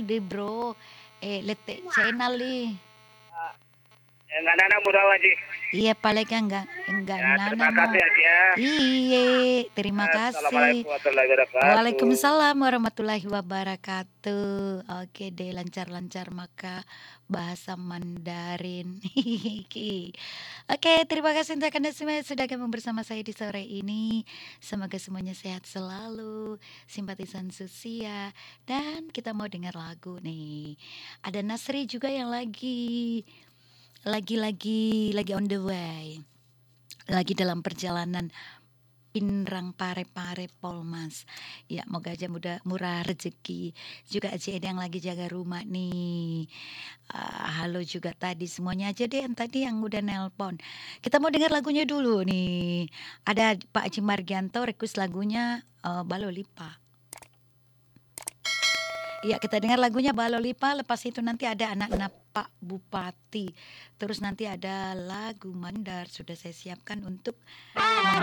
di Bro. Lete channel nih. Enggak nana murah wajib. Iya paling enggak Ya, nana terima mau. kasih ya. Iya, terima kasih. Assalamualaikum warahmatullahi wabarakatuh. Waalaikumsalam warahmatullahi wabarakatuh. Oke deh, lancar-lancar maka bahasa Mandarin. Oke, terima kasih untuk Anda semua yang sudah gabung bersama saya di sore ini. Semoga semuanya sehat selalu, simpatisan Susia. Dan kita mau dengar lagu nih. Ada Nasri juga yang lagi on the way. Lagi dalam perjalanan Pinrang Pare-Pare Polmas. Ya, moga aja murah rezeki. Juga Aji Eda yang lagi jaga rumah nih. Halo juga tadi semuanya aja deh yang tadi yang udah nelpon. Kita mau dengar lagunya dulu nih. Ada Pak Haji Margianto request lagunya Balo Lipa. Ya, kita dengar lagunya Balo Lipa. Lepas itu nanti ada anak-anak Pak Bupati. Terus nanti ada lagu Mandar sudah saya siapkan untuk